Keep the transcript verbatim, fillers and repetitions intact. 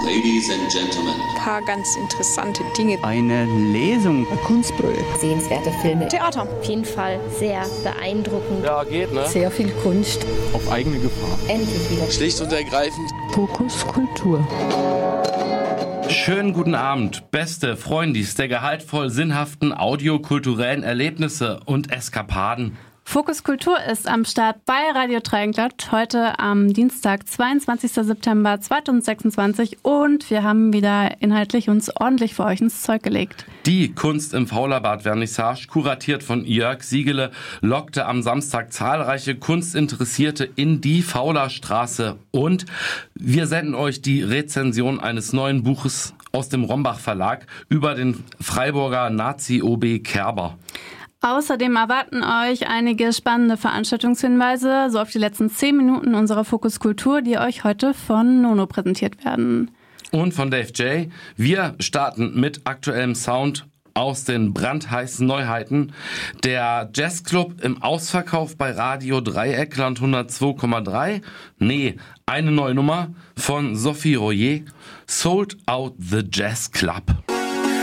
Ladies and Gentlemen. Ein paar ganz interessante Dinge. Eine Lesung. Ein Kunstprojekt. Sehenswerte Filme. Theater. Auf jeden Fall sehr beeindruckend. Ja, geht, ne? Sehr viel Kunst. Auf eigene Gefahr. Endlich wieder. Schlicht und ergreifend. Fokus Kultur. Schönen guten Abend, beste Freundis der gehaltvoll sinnhaften audiokulturellen Erlebnisse und Eskapaden. Fokus Kultur ist am Start bei Radio Dreieckland heute am Dienstag, zweiundzwanzigsten September zweitausendsechsundzwanzig, und wir haben wieder inhaltlich uns ordentlich für euch ins Zeug gelegt. Die Kunst im Faulerbad Vernissage, kuratiert von Jörg Siegele, lockte am Samstag zahlreiche Kunstinteressierte in die Faulerstraße, und wir senden euch die Rezension eines neuen Buches aus dem Rombach Verlag über den Freiburger Nazi-O B Kerber. Außerdem erwarten euch einige spannende Veranstaltungshinweise, so auf die letzten zehn Minuten unserer Fokus Kultur, die euch heute von Nono präsentiert werden. Und von Dave J. Wir starten mit aktuellem Sound aus den brandheißen Neuheiten. Der Jazzclub im Ausverkauf bei Radio Dreieckland hundertzwei Komma drei. Nee, eine neue Nummer von Sophie Royer. Sold Out the Jazz Club.